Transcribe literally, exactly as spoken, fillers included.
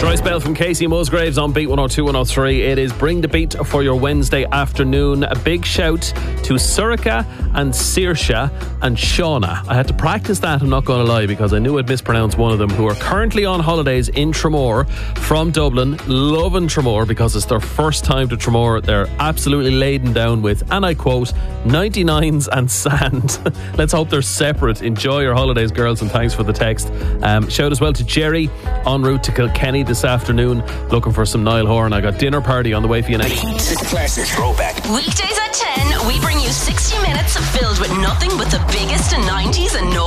Troy Spell from Casey Musgraves on Beat one oh two one oh three. It is Bring the Beat for your Wednesday afternoon. A big shout to Surika and Saoirse and Shauna. I had to practice that, I'm not going to lie, because I knew I'd mispronounce one of them, who are currently on holidays in Tramore from Dublin. Loving Tramore because it's their first time to Tramore. They're absolutely laden down with, and I quote, ninety-nines and sand. Let's hope they're separate. Enjoy your holidays, girls, and thanks for the text. Um, shout as well to Jerry en route to Kilkenny this afternoon, looking for some Niall Horan. I got dinner party on the way for you next. It's a classic throwback. Weekdays at ten, we bring you sixty minutes filled with nothing but the biggest in nineties and no